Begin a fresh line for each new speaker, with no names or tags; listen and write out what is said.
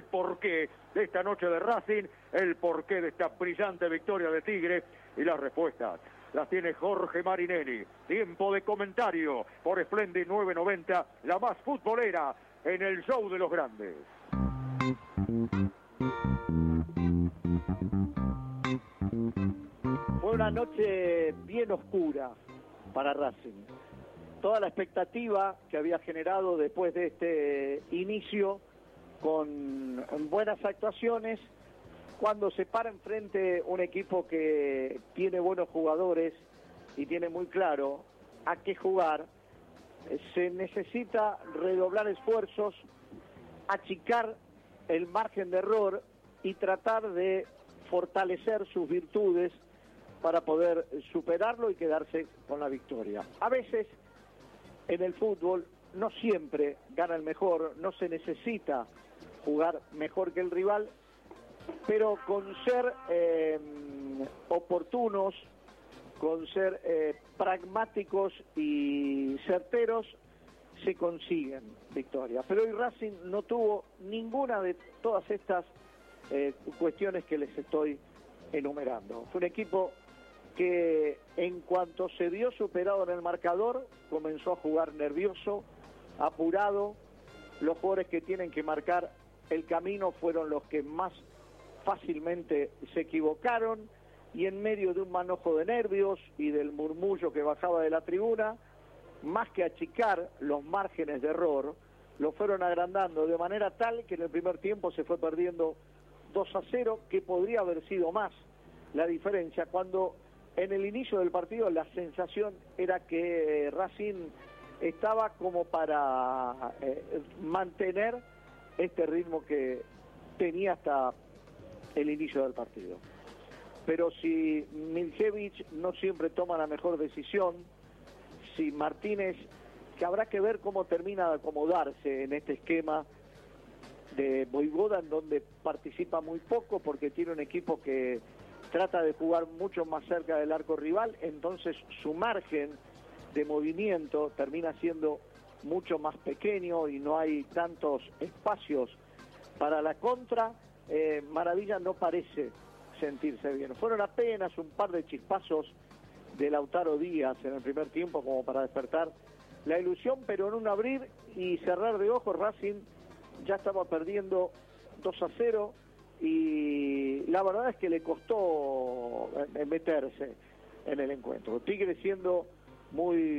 porqué de esta noche de Racing, el porqué de esta brillante victoria de Tigre, y las respuestas las tiene Jorge Marinelli. Tiempo de comentario por Splendid 990, la más futbolera en el show de los grandes.
Fue una noche bien oscura para Racing. Toda la expectativa que había generado después de este inicio con buenas actuaciones, cuando se para enfrente un equipo que tiene buenos jugadores y tiene muy claro a qué jugar, se necesita redoblar esfuerzos, achicar el margen de error y tratar de fortalecer sus virtudes para poder superarlo y quedarse con la victoria. A veces en el fútbol no siempre gana el mejor, no se necesita jugar mejor que el rival, pero con ser oportunos, con ser pragmáticos y certeros, se consiguen victorias. Pero hoy Racing no tuvo ninguna de todas estas cuestiones que les estoy enumerando. Fue un equipo que en cuanto se vio superado en el marcador, comenzó a jugar nervioso, apurado. Los jugadores que tienen que marcar el camino fueron los que más fácilmente se equivocaron, y en medio de un manojo de nervios y del murmullo que bajaba de la tribuna, más que achicar los márgenes de error, lo fueron agrandando de manera tal que en el primer tiempo se fue perdiendo 2-0, que podría haber sido más la diferencia, cuando en el inicio del partido la sensación era que Racing estaba como para mantener este ritmo que tenía hasta el inicio del partido. Pero si Miljevich no siempre toma la mejor decisión, si Martínez, que habrá que ver cómo termina de acomodarse en este esquema de Voivoda, en donde participa muy poco porque tiene un equipo que trata de jugar mucho más cerca del arco rival, entonces su margen de movimiento termina siendo mucho más pequeño y no hay tantos espacios para la contra. Maravilla no parece sentirse bien. Fueron apenas un par de chispazos de Lautaro Díaz en el primer tiempo como para despertar la ilusión, pero en un abrir y cerrar de ojos Racing ya estaba perdiendo 2-0 y la verdad es que le costó meterse en el encuentro. Tigre siendo muy